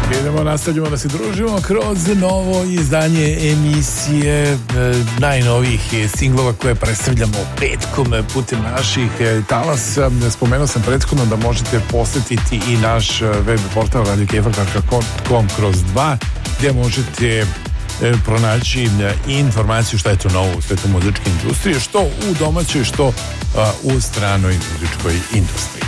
Nastavljamo da se družimo kroz novo izdanje emisije najnovijih singlova koje predstavljamo petkom putem naših talasa. Spomenuo sam prethodno da možete posetiti i naš web portal radiokefar.com kroz 2, gdje možete pronaći informaciju šta je to novo u svetu muzičke industrije, što u domaćoj, što u stranoj muzičkoj industriji.